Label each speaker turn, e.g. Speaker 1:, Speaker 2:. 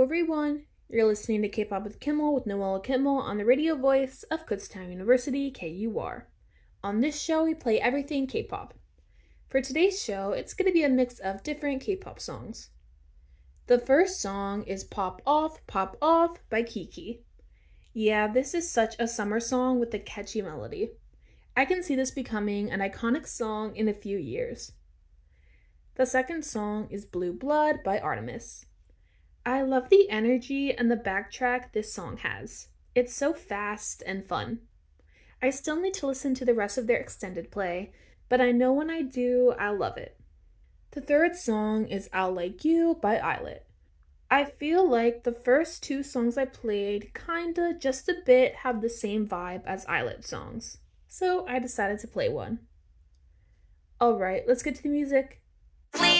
Speaker 1: Hello everyone! You're listening to K-Pop with Kimmel with Noella Kimmel on the radio voice of Kutztown University, KUR. On this show, we play everything K-pop. For today's show, it's going to be a mix of different K-pop songs. The first song is Pop Off by Kiki. Yeah, this is such a summer song with a catchy melody. I can see this becoming an iconic song in a few years. The second song is Blue Blood by Artemis. I love the energy and the backtrack this song has. It's so fast and fun. I still need to listen to the rest of their extended play, but I know when I do, I'll love it. The third song is I'll Like You by Islet. I feel like the first two songs I played kinda just a bit have the same vibe as Islet songs, so I decided to play one. Alright, let's get to the music.
Speaker 2: Flee